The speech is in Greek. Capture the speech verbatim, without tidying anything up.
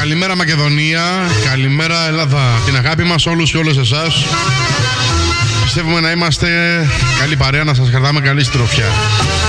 Καλημέρα Μακεδονία, καλημέρα Ελλάδα. Την αγάπη μας όλους και όλες εσάς. Πιστεύουμε να είμαστε καλή παρέα, να σας κρατάμε καλή συντροφιά.